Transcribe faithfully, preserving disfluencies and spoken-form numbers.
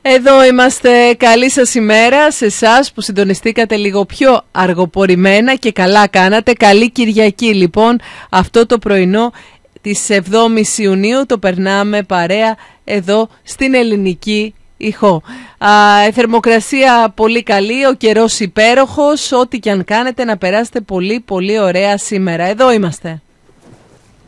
Εδώ είμαστε. Καλή σας ημέρα σε εσάς που συντονιστήκατε λίγο πιο αργοπορημένα και καλά κάνατε. Καλή Κυριακή λοιπόν. Αυτό το πρωινό της εβδόμης Ιουνίου το περνάμε παρέα εδώ στην Ελληνική Ηχό. Α, η θερμοκρασία πολύ καλή, ο καιρός υπέροχος. Ό,τι και αν κάνετε να περάσετε πολύ πολύ ωραία σήμερα. Εδώ είμαστε.